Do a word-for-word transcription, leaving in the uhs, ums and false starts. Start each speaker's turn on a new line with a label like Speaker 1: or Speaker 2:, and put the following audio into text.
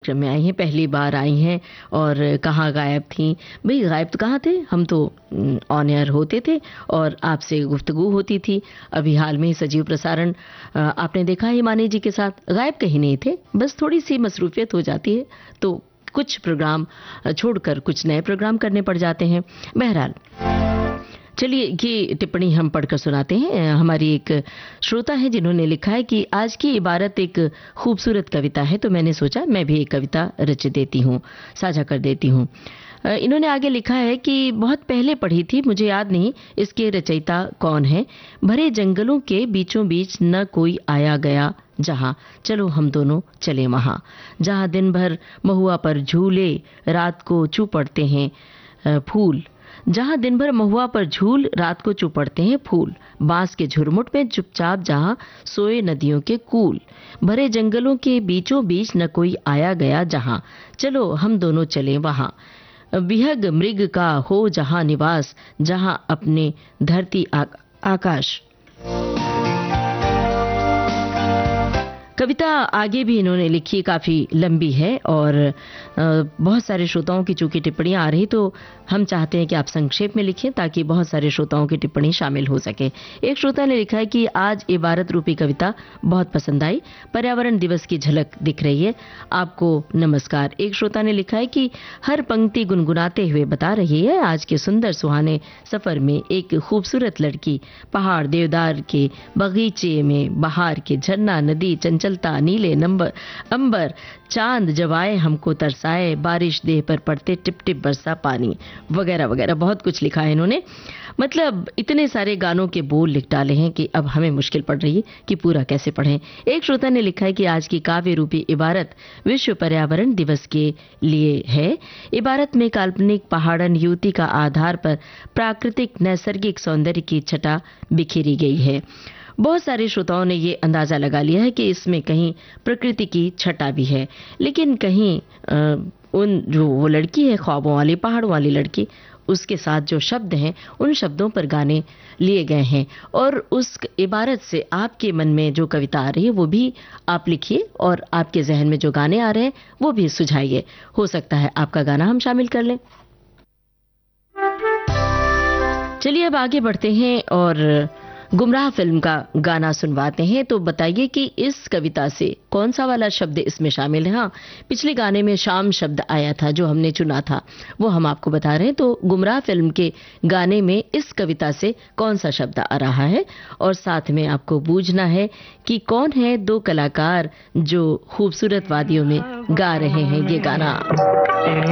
Speaker 1: कार्यक्रम में आई हैं, पहली बार आई हैं और कहाँ गायब थीं? भाई गायब तो कहाँ थे, हम तो ऑन एयर होते थे और आपसे गुफ्तगू होती थी। अभी हाल में ही सजीव प्रसारण आपने देखा हिमानी जी के साथ, गायब कहीं नहीं थे, बस थोड़ी सी मसरूफियत हो जाती है तो कुछ प्रोग्राम छोड़कर कुछ नए प्रोग्राम करने पड़ जाते हैं। बहरहाल चलिए ये टिप्पणी हम पढ़कर सुनाते हैं। हमारी एक श्रोता है जिन्होंने लिखा है कि आज की इबारत एक खूबसूरत कविता है, तो मैंने सोचा मैं भी एक कविता रच देती हूँ, साझा कर देती हूँ। इन्होंने आगे लिखा है कि बहुत पहले पढ़ी थी, मुझे याद नहीं इसके रचयिता कौन है। भरे जंगलों के बीचों बीच न कोई आया गया जहां, चलो हम दोनों चले वहां। जहां दिन भर महुआ पर झूले, रात को चू पड़ते हैं फूल। जहां दिन भर महुआ पर झूल, रात को चू पड़ते हैं फूल। बांस के झुरमुट में चुपचाप जहां सोए नदियों के कूल। भरे जंगलों के बीचों बीच न कोई आया गया जहां, चलो हम दोनों चले वहां। विहग मृग का हो जहां निवास, जहां अपने धरती आ, आकाश। कविता आगे भी इन्होंने लिखी, काफ़ी लंबी है और बहुत सारे श्रोताओं की चूंकि टिप्पणियां आ रही तो हम चाहते हैं कि आप संक्षेप में लिखें ताकि बहुत सारे श्रोताओं की टिप्पणी शामिल हो सके। एक श्रोता ने लिखा है कि आज इबारत रूपी कविता बहुत पसंद आई, पर्यावरण दिवस की झलक दिख रही है, आपको नमस्कार। एक श्रोता ने लिखा है कि हर पंक्ति गुनगुनाते हुए बता रही है आज के सुंदर सुहाने सफर में एक खूबसूरत लड़की, पहाड़, देवदार के बगीचे में बहार के झरना, नदी, चंचलता, नीले नंबर अंबर, चांद जब आए हमको तरसाए, बारिश देह पर पड़ते टिप टिप बरसा पानी, वगैरह वगैरह बहुत कुछ लिखा है इन्होंने। मतलब इतने सारे गानों के बोल लिख डाले हैं कि अब हमें मुश्किल पड़ रही है कि पूरा कैसे पढ़ें। एक श्रोता ने लिखा है कि आज की काव्य रूपी इबारत विश्व पर्यावरण दिवस के लिए है। इबारत में काल्पनिक पहाड़न युवती का आधार पर प्राकृतिक नैसर्गिक सौंदर्य की छटा बिखेरी गई है। बहुत सारे श्रोताओं ने ये अंदाजा लगा लिया है कि इसमें कहीं प्रकृति की छटा भी है, लेकिन कहीं आ, उन जो वो लड़की है, ख्वाबों वाली पहाड़ों वाली लड़की, उसके साथ जो शब्द हैं उन शब्दों पर गाने लिए गए हैं और उस इबारत से आपके मन में जो कविता आ रही है वो भी आप लिखिए और आपके जहन में जो गाने आ रहे हैं वो भी सुझाइए। हो सकता है आपका गाना हम शामिल कर लें। चलिए अब आगे बढ़ते हैं और गुमराह फिल्म का गाना सुनवाते हैं। तो बताइए कि इस कविता से कौन सा वाला शब्द इसमें शामिल है। हाँ, पिछले गाने में शाम शब्द आया था जो हमने चुना था, वो हम आपको बता रहे हैं। तो गुमराह फिल्म के गाने में इस कविता से कौन सा शब्द आ रहा है और साथ में आपको बूझना है कि कौन है दो कलाकार जो खूबसूरत वादियों में गा रहे हैं ये गाना।